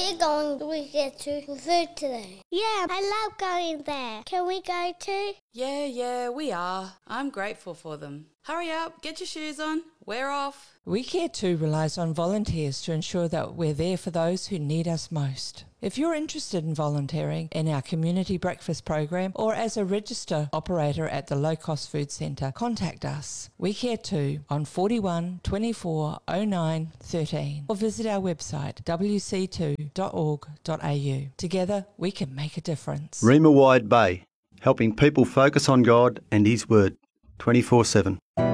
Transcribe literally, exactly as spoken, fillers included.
We're going to We Care Two for food today. Yeah, I love going there. Can we go too? Yeah, yeah, we are. I'm grateful for them. Hurry up, get your shoes on, we're off. We Care Too relies on volunteers to ensure that we're there for those who need us most. If you're interested in volunteering in our community breakfast program or as a register operator at the Low Cost Food Centre, contact us. We Care Too on forty-one, twenty-four, oh nine, thirteen or visit our website w c two dot org dot a u. Together we can make a difference. Reema Wide Bay, helping people focus on God and His Word twenty-four seven.